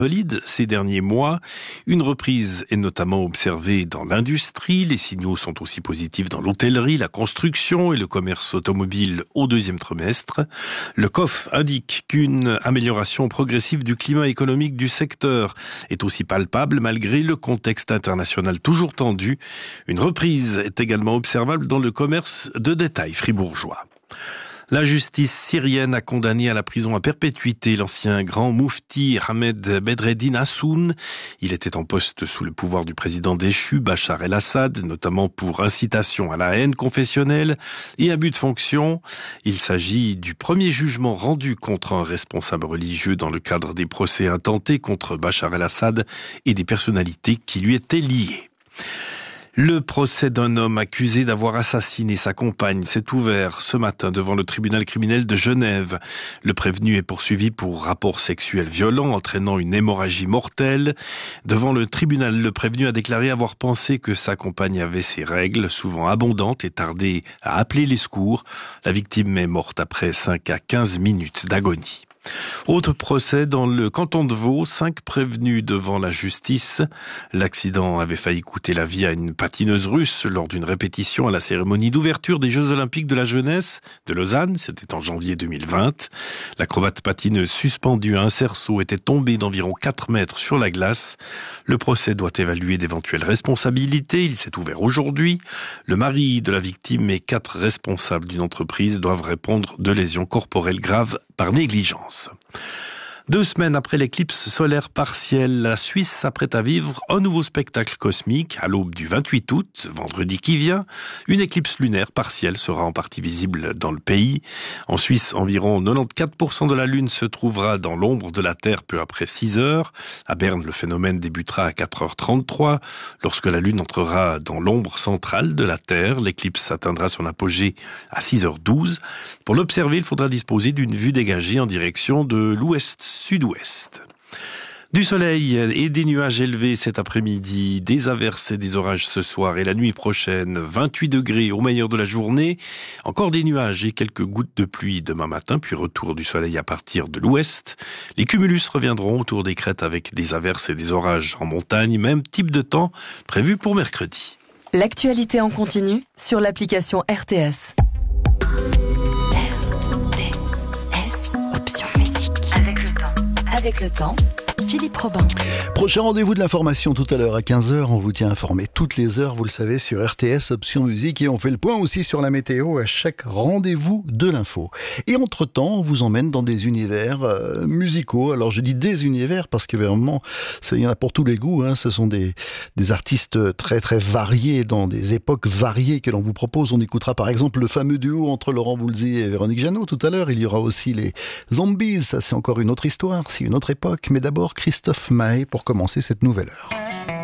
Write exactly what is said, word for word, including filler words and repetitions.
solide ces derniers mois. Une reprise est notamment observée dans l'industrie. Les signaux sont aussi positifs dans l'hôtellerie, la construction et le commerce automobile au deuxième trimestre. Le C O F indique qu'une amélioration progressive du climat économique du secteur est aussi palpable malgré le contexte international toujours tendu. Une reprise est également observable dans le commerce de détail fribourgeois. La justice syrienne a condamné à la prison à perpétuité l'ancien grand moufti Ahmed Bedreddine Hassoun. Il était en poste sous le pouvoir du président déchu Bachar el-Assad, notamment pour incitation à la haine confessionnelle et abus de fonction. Il s'agit du premier jugement rendu contre un responsable religieux dans le cadre des procès intentés contre Bachar el-Assad et des personnalités qui lui étaient liées. Le procès d'un homme accusé d'avoir assassiné sa compagne s'est ouvert ce matin devant le tribunal criminel de Genève. Le prévenu est poursuivi pour rapport sexuel violent entraînant une hémorragie mortelle. Devant le tribunal, le prévenu a déclaré avoir pensé que sa compagne avait ses règles, souvent abondantes, et tardé à appeler les secours. La victime est morte après cinq à quinze minutes d'agonie. Autre procès dans le canton de Vaud, cinq prévenus devant la justice. L'accident avait failli coûter la vie à une patineuse russe lors d'une répétition à la cérémonie d'ouverture des Jeux Olympiques de la jeunesse de Lausanne. C'était en janvier deux mille vingt. L'acrobate patineuse suspendue à un cerceau était tombée d'environ quatre mètres sur la glace. Le procès doit évaluer d'éventuelles responsabilités. Il s'est ouvert aujourd'hui. Le mari de la victime et quatre responsables d'une entreprise doivent répondre de lésions corporelles graves par négligence. Deux semaines après l'éclipse solaire partielle, la Suisse s'apprête à vivre un nouveau spectacle cosmique à l'aube du vingt-huit août, vendredi qui vient. Une éclipse lunaire partielle sera en partie visible dans le pays. En Suisse, environ quatre-vingt-quatorze pour cent de la Lune se trouvera dans l'ombre de la Terre peu après six heures. À Berne, le phénomène débutera à quatre heures trente-trois. Lorsque la Lune entrera dans l'ombre centrale de la Terre, l'éclipse atteindra son apogée à six heures douze. Pour l'observer, il faudra disposer d'une vue dégagée en direction de l'ouest sud-ouest. Du soleil et des nuages élevés cet après-midi, des averses et des orages ce soir et la nuit prochaine, vingt-huit degrés au meilleur de la journée, encore des nuages et quelques gouttes de pluie demain matin, puis retour du soleil à partir de l'ouest. Les cumulus reviendront autour des crêtes avec des averses et des orages en montagne, même type de temps prévu pour mercredi. L'actualité en continu sur l'application R T S. Avec le temps, Philippe Robin. Prochain rendez-vous de l'information tout à l'heure à quinze heures. On vous tient informé toutes les heures, vous le savez, sur R T S, Option Musique. Et on fait le point aussi sur la météo à chaque rendez-vous de l'info. Et entre-temps, on vous emmène dans des univers euh, musicaux. Alors je dis des univers parce que vraiment, il y en a pour tous les goûts. Hein. Ce sont des, des artistes très très variés, dans des époques variées que l'on vous propose. On écoutera par exemple le fameux duo entre Laurent Voulzy et Véronique Jeannot tout à l'heure. Il y aura aussi les Zombies. Ça, c'est encore une autre histoire, c'est une autre époque. Mais d'abord, Christophe Maé pour commencer cette nouvelle heure.